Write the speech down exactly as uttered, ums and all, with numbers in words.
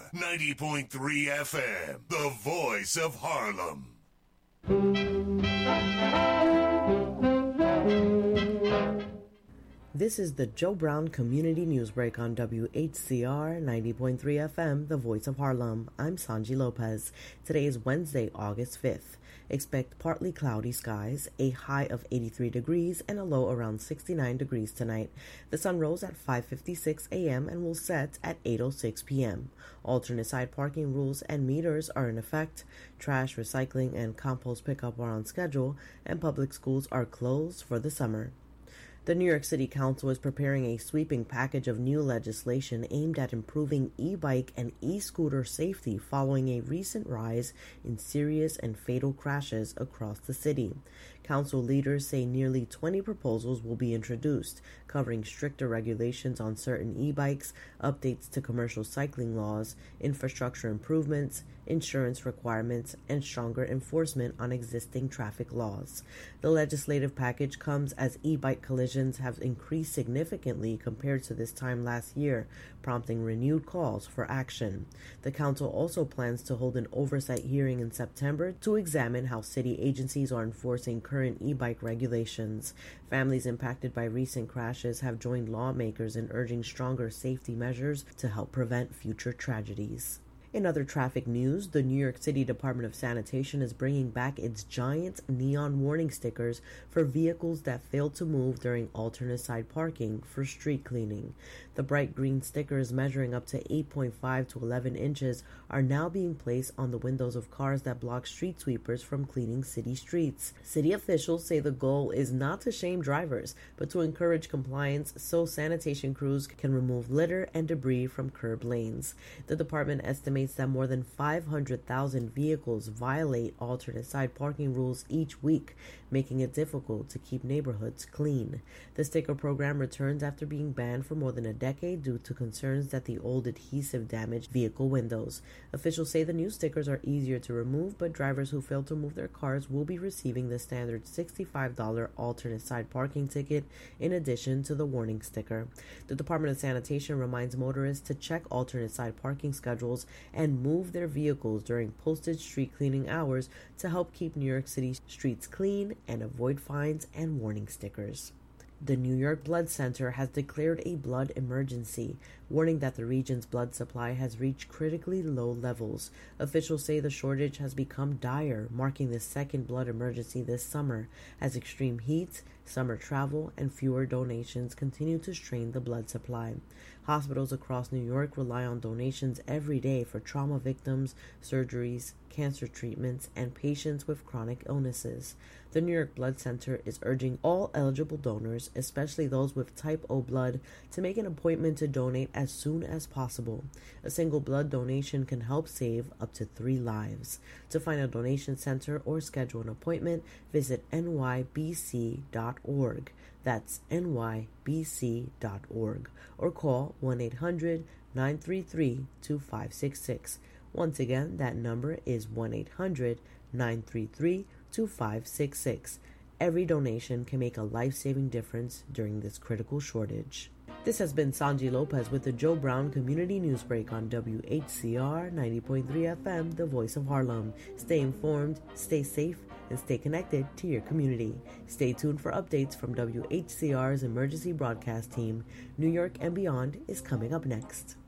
ninety point three F M, the voice of Harlem. This is the Joe Brown Community Newsbreak on W H C R ninety point three F M, the voice of Harlem. I'm Sanji Lopez. Today is Wednesday, August fifth. Expect partly cloudy skies, a high of eighty-three degrees and a low around sixty-nine degrees tonight. The sun rose at five fifty-six a.m. and will set at eight oh six p.m. Alternate side parking rules and meters are in effect. Trash, recycling, and compost pickup are on schedule, and public schools are closed for the summer. The New York City Council is preparing a sweeping package of new legislation aimed at improving e-bike and e-scooter safety following a recent rise in serious and fatal crashes across the city. Council leaders say nearly twenty proposals will be introduced, covering stricter regulations on certain e-bikes, updates to commercial cycling laws, infrastructure improvements, insurance requirements, and stronger enforcement on existing traffic laws. The legislative package comes as e-bike collisions have increased significantly compared to this time last year, prompting renewed calls for action. The council also plans to hold an oversight hearing in September to examine how city agencies are enforcing current e-bike regulations. Families impacted by recent crashes have joined lawmakers in urging stronger safety measures to help prevent future tragedies. In other traffic news, the New York City Department of Sanitation is bringing back its giant neon warning stickers for vehicles that fail to move during alternate side parking for street cleaning. The bright green stickers, measuring up to eight point five to eleven inches, are now being placed on the windows of cars that block street sweepers from cleaning city streets. City officials say the goal is not to shame drivers, but to encourage compliance so sanitation crews can remove litter and debris from curb lanes. The department estimates that more than five hundred thousand vehicles violate alternate side parking rules each week, making it difficult to keep neighborhoods clean. The sticker program returns after being banned for more than a decade due to concerns that the old adhesive damaged vehicle windows. Officials say the new stickers are easier to remove, but drivers who fail to move their cars will be receiving the standard sixty-five dollars alternate side parking ticket in addition to the warning sticker. The Department of Sanitation reminds motorists to check alternate side parking schedules and move their vehicles during posted street cleaning hours to help keep New York City streets clean and avoid fines and warning stickers. The New York Blood Center has declared a blood emergency, warning that the region's blood supply has reached critically low levels. Officials say the shortage has become dire, marking the second blood emergency this summer, as extreme heat, summer travel, and fewer donations continue to strain the blood supply. Hospitals across New York rely on donations every day for trauma victims, surgeries, cancer treatments, and patients with chronic illnesses. The New York Blood Center is urging all eligible donors, especially those with type O blood, to make an appointment to donate as soon as possible. A single blood donation can help save up to three lives. To find a donation center or schedule an appointment, visit N Y B C dot org. That's N Y B C dot org. Or call one eight hundred nine three three two five six six. Once again, that number is one eight hundred nine three three two five six six. Every donation can make a life-saving difference during this critical shortage. This has been Sanji Lopez with the Joe Brown Community Newsbreak on W H C R ninety point three F M, the voice of Harlem. Stay informed, stay safe, and stay connected to your community. Stay tuned for updates from W H C R's emergency broadcast team. New York and Beyond is coming up next.